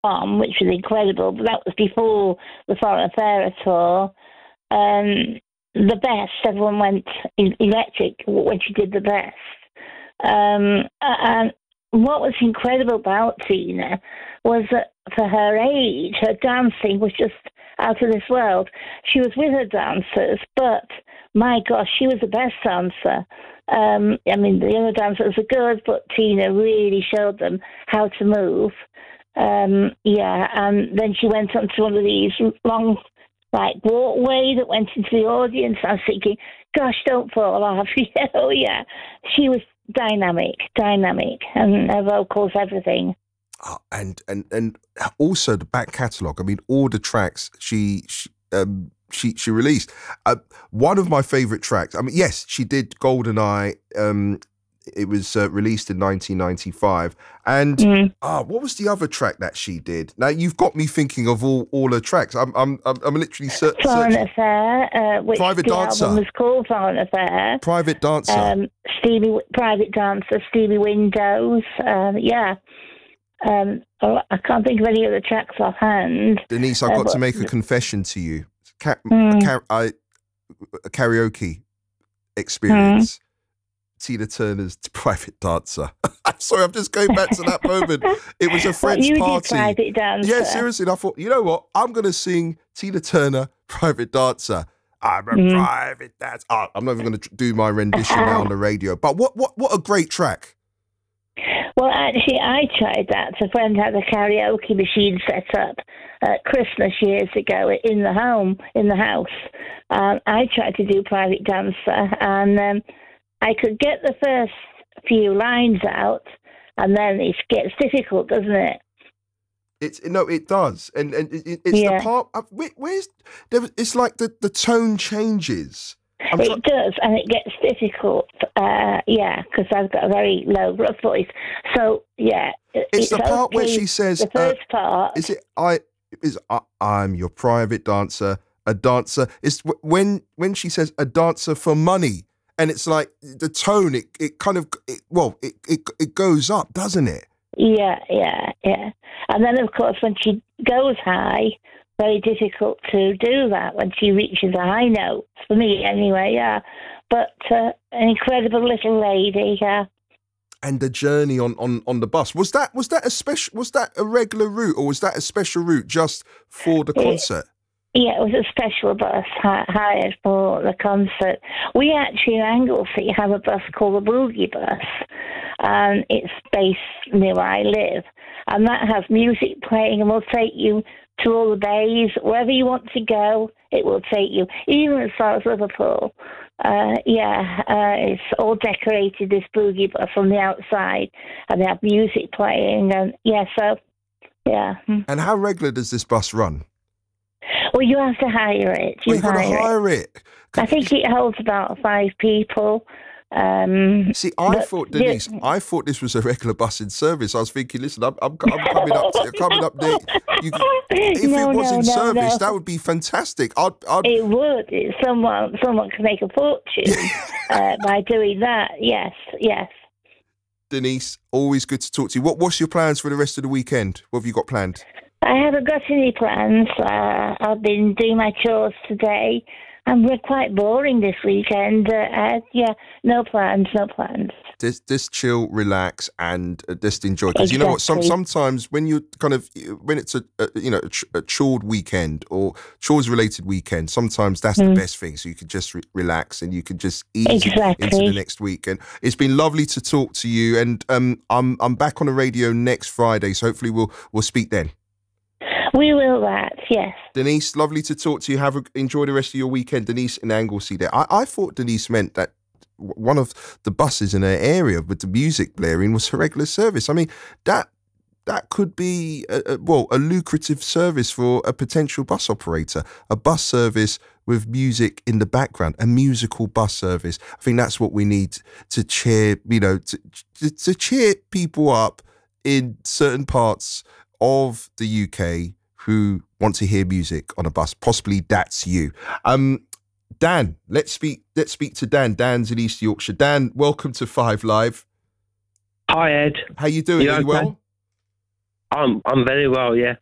on, which was incredible, but that was before the Foreign Affairs tour. The best, everyone went electric when she did the best. And what was incredible about Tina was that for her age, her dancing was just out of this world. She was with her dancers, but my gosh, she was the best dancer. I mean, the other dancers were good, but Tina really showed them how to move. And then she went on to one of these long, walkway that went into the audience. I was thinking, gosh, don't fall off. Oh, yeah. She was dynamic, and her vocals, everything. Oh, and also the back catalogue. I mean, all the tracks she released. One of my favourite tracks. I mean, yes, she did GoldenEye. It was released in 1995. And what was the other track that she did? Now you've got me thinking of all her tracks. I'm literally searching. Foreign Affair, which Private the Dancer. album was called Foreign Affair. Private Dancer. Private Dancer, Stevie Windows. I can't think of any other tracks offhand. Denise, I've got to make a confession to you. A karaoke experience. Tina Turner's Private Dancer. I'm sorry, I'm just going back to that moment. It was a friend's party. Did Private Dancer. Yeah, seriously. And I thought, you know what? I'm going to sing Tina Turner, Private Dancer. I'm a private dancer. I'm not even going to do my rendition now on the radio. But what a great track. Well, actually, I tried that. A friend had a karaoke machine set up at Christmas years ago in the house. I tried to do Private Dancer, and I could get the first few lines out, and then it gets difficult, doesn't it? It does, and it's the part. It's like the tone changes. It does, and it gets difficult. Because I've got a very low voice. So it's the part where she says the first part. I'm your private dancer, a dancer. It's when she says a dancer for money. And it's like the tone, it goes up, doesn't it? Yeah. And then, of course, when she goes high, very difficult to do that when she reaches a high note, for me anyway, yeah. But an incredible little lady, yeah. And the journey on the bus, was that a regular route, or was that a special route just for the concert? Yeah, it was a special bus hired for the concert. We actually in Anglesey have a bus called the Boogie Bus, and it's based near where I live. And that has music playing and will take you to all the bays. Wherever you want to go, it will take you, even as far as Liverpool. It's all decorated, this Boogie Bus, on the outside, and they have music playing. And And how regular does this bus run? Well, you have to hire it. You've got to hire it. I think it holds about 5 people. See, I thought this was a regular bus in service. I was thinking, listen, I'm coming up there. If it was in service, that would be fantastic. It would. Someone can make a fortune by doing that. Yes. Denise, always good to talk to you. What's your plans for the rest of the weekend? What have you got planned? I haven't got any plans. I've been doing my chores today, and we're quite boring this weekend. No plans. Just chill, relax, and just enjoy. Because you know what? Sometimes when it's a chilled weekend or chores related weekend, sometimes that's the best thing. So you can just relax and you can just ease into the next week. And it's been lovely to talk to you. And I'm back on the radio next Friday, so hopefully we'll speak then. We will that, yes. Denise, lovely to talk to you. Enjoy the rest of your weekend. Denise in Anglesey there. I thought Denise meant that one of the buses in her area with the music blaring was a regular service. I mean, that could be a lucrative service for a potential bus operator. A bus service with music in the background, a musical bus service. I think that's what we need to cheer, to cheer people up in certain parts of the UK who want to hear music on a bus. Possibly that's you. Dan, let's speak to Dan. Dan's in East Yorkshire. Dan, welcome to 5 Live. Hi, Ed. How you doing? Are you well? I'm very well, yeah.